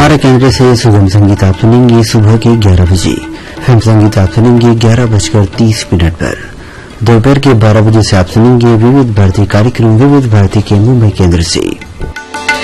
हमारे केंद्र से सुगम संगीत आप सुनेंगे सुबह के 11 बजे। फिल्म संगीत आप सुनेंगे 11:30 पर। दोपहर के 12 बजे से आप सुनेंगे विविध भारती कार्यक्रम विविध भारती के मुंबई केंद्र से।